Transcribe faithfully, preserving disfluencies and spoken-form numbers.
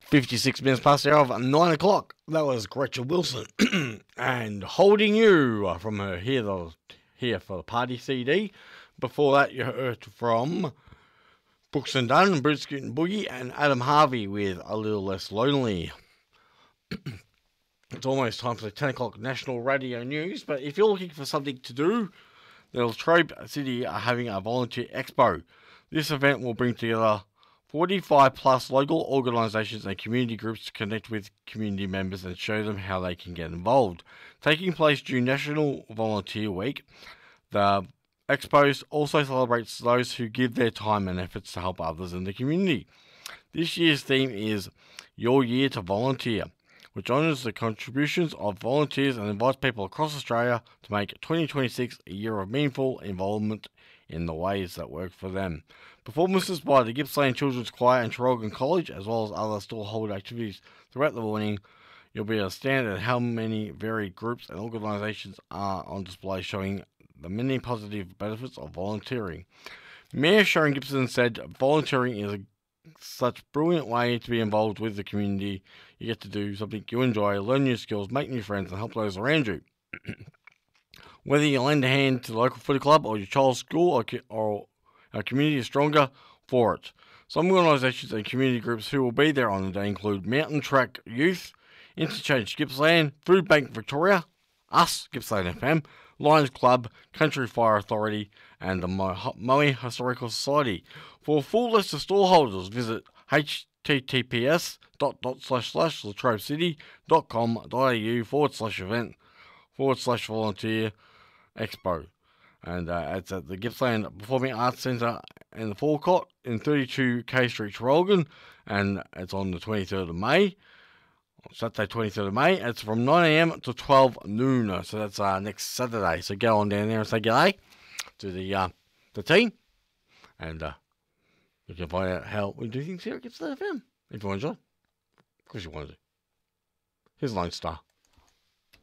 fifty-six minutes past the hour of nine o'clock. That was Gretchen Wilson and Holding You from her Here, the, Here for the Party C D. Before that, you heard from Brooks and Dunn, Brisket and Boogie, and Adam Harvey with A Little Less Lonely. It's almost time for the ten o'clock National Radio News, but if you're looking for something to do, the Latrobe City are having a volunteer expo. This event will bring together forty-five plus local organisations and community groups to connect with community members and show them how they can get involved. Taking place during National Volunteer Week, the expo also celebrates those who give their time and efforts to help others in the community. This year's theme is Your Year to Volunteer, which honours the contributions of volunteers and invites people across Australia to make twenty twenty-six a year of meaningful involvement in the ways that work for them. Performances by the Gippsland Children's Choir and Traralgon College, as well as other stallholder activities throughout the morning. You'll be astounded at how many varied groups and organisations are on display, showing the many positive benefits of volunteering. Mayor Sharon Gibson said volunteering is a such brilliant way to be involved with the community. You get to do something you enjoy, learn new skills, make new friends, and help those around you. Whether you lend a hand to the local footy club or your child's school, or, or our community is stronger for it. Some organisations and community groups who will be there on the day include Mountain Track Youth, Interchange Gippsland, Food Bank Victoria, Us, Gippsland F M, Lions Club, Country Fire Authority, and the Moe Historical Society. For a full list of stallholders, visit https dot dot slash slash latrobecity.com.au forward slash event forward slash volunteer expo. And uh, it's at the Gippsland Performing Arts Centre in the forecourt in thirty-two K Street, Traralgon, and it's on the twenty-third of May. Saturday, twenty-third of May. It's from nine a m to twelve noon. So that's uh, next Saturday. So go on down there and say g'day to the uh, the team. And uh, you can find out how we do things here at Gippsland F M. If you want to join. Of course you want to. Here's Lone Star.